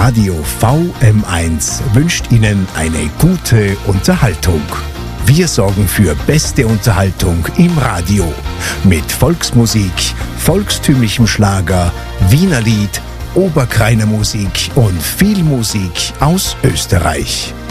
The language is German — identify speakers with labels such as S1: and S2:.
S1: Radio VM1 wünscht Ihnen eine gute Unterhaltung. Wir sorgen für beste Unterhaltung im Radio mit Volksmusik, volkstümlichem Schlager, Wienerlied, Oberkreiner Musik und viel Musik aus Österreich.